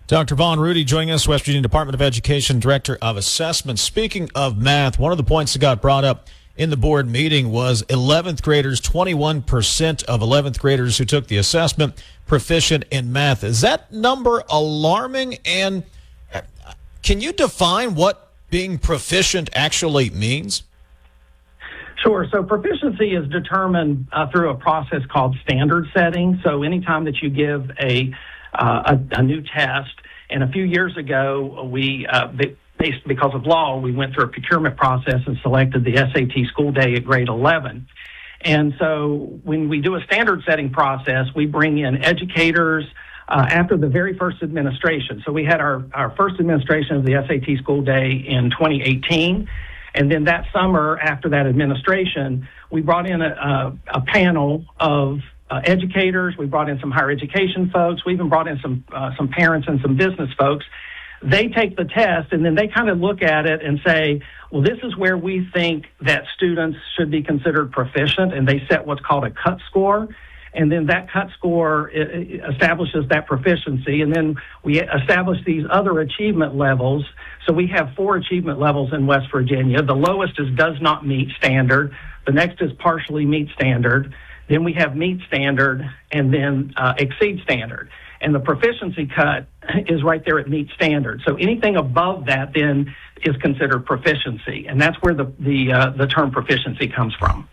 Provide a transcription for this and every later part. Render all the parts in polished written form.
Dr. Vaughn Rudy joining us, West Virginia Department of Education, Director of Assessment. Speaking of math, one of the points that got brought up in the board meeting was 11th graders, 21% of 11th graders who took the assessment proficient in math. Is that number alarming? And can you define what being proficient actually means? Sure. So proficiency is determined through a process called standard setting. So anytime that you give a new test, and a few years ago, because of law, we went through a procurement process and selected the SAT school day at grade 11. And so when we do a standard setting process, we bring in educators after the very first administration. So we had our first administration of the SAT school day in 2018. And then that summer, after that administration, we brought in a panel of educators. We brought in some higher education folks. We even brought in some parents and some business folks. They take the test, and then they kind of look at it and say, well, this is where we think that students should be considered proficient, and they set what's called a cut score. And then that cut score establishes that proficiency, and then we establish these other achievement levels. So we have 4 achievement levels in West Virginia. The lowest is does not meet standard. The next is partially meet standard. Then we have meet standard, and then exceed standard. And the proficiency cut is right there at meet standard. So anything above that then is considered proficiency, and that's where the term proficiency comes from.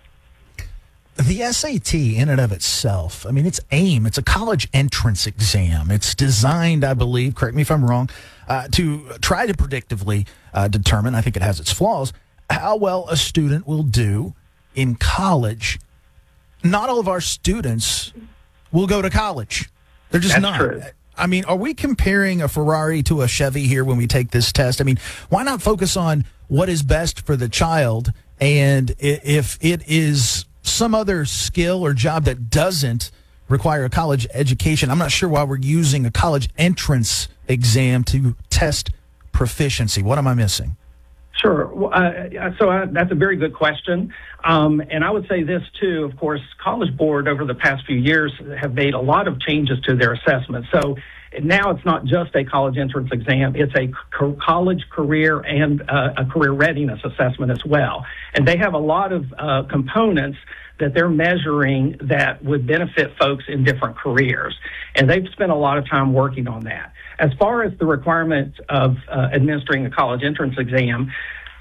The SAT in and of itself, I mean, it's a college entrance exam. It's designed, I believe, correct me if I'm wrong, to try to predictively determine, I think it has its flaws, how well a student will do in college. Not all of our students will go to college. They're just not. True. I mean, are we comparing a Ferrari to a Chevy here when we take this test? I mean, why not focus on what is best for the child? And if it is some other skill or job that doesn't require a college education, I'm not sure why we're using a college entrance exam to test proficiency. What am I missing? Sure. So that's a very good question. And I would say this, too. Of course, College Board over the past few years have made a lot of changes to their assessment. So now it's not just a college entrance exam. It's a college career and a career readiness assessment as well. And they have a lot of components that they're measuring that would benefit folks in different careers. And they've spent a lot of time working on that. As far as the requirement of administering a college entrance exam,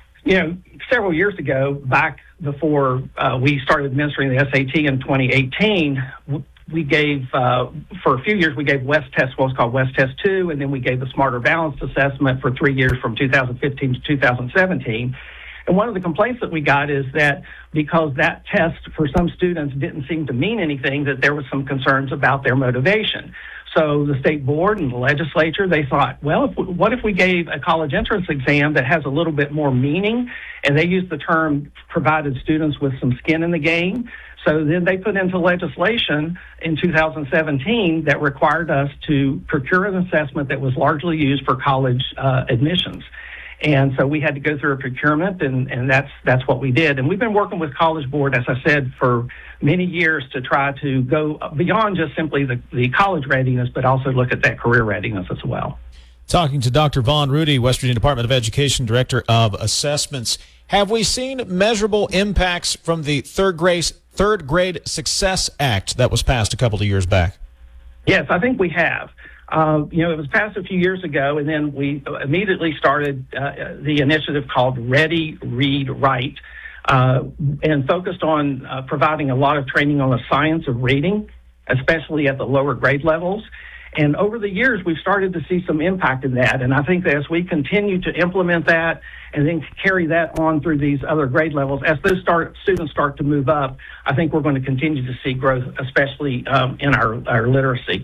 several years ago, back before we started administering the SAT in 2018, we gave, for a few years, we gave West Test, what's called West Test 2, and then we gave the Smarter Balanced Assessment for 3 years from 2015 to 2017. And one of the complaints that we got is that because that test for some students didn't seem to mean anything, that there was some concerns about their motivation. So the state board and the legislature, they thought, well, what if we gave a college entrance exam that has a little bit more meaning? And they used the term provided students with some skin in the game. So then they put into legislation in 2017 that required us to procure an assessment that was largely used for college admissions. And so we had to go through a procurement, and that's what we did. And we've been working with College Board, as I said, for many years to try to go beyond just simply the college readiness, but also look at that career readiness as well. Talking to Dr. Vaughn Rudy, West Virginia Department of Education, Director of Assessments. Have we seen measurable impacts from the third grade Success Act that was passed a couple of years back? Yes, I think we have. It was passed a few years ago, and then we immediately started the initiative called Ready, Read, Write, and focused on providing a lot of training on the science of reading, especially at the lower grade levels. And over the years, we've started to see some impact in that. And I think that as we continue to implement that and then carry that on through these other grade levels, as those students start to move up, I think we're going to continue to see growth, especially in our literacy.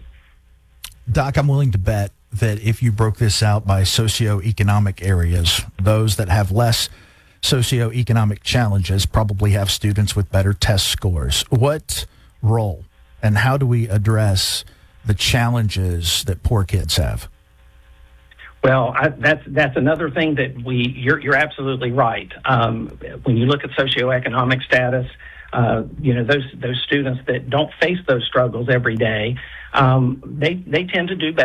Doc, I'm willing to bet that if you broke this out by socioeconomic areas, those that have less socioeconomic challenges probably have students with better test scores. What role and how do we address the challenges that poor kids have? Well, that's another thing that you're absolutely right. When you look at socioeconomic status, those students that don't face those struggles every day, they tend to do better.